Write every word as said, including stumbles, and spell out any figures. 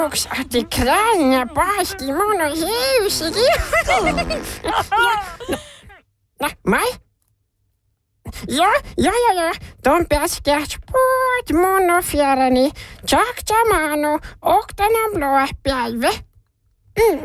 Onks att det kränger pasti mun on hiusikin. No, mai? Ja, ja, ja, ja. De pääskäs puut mun on fjärani. Tjaak, tjamanu, oktana blåa päivä. Mm.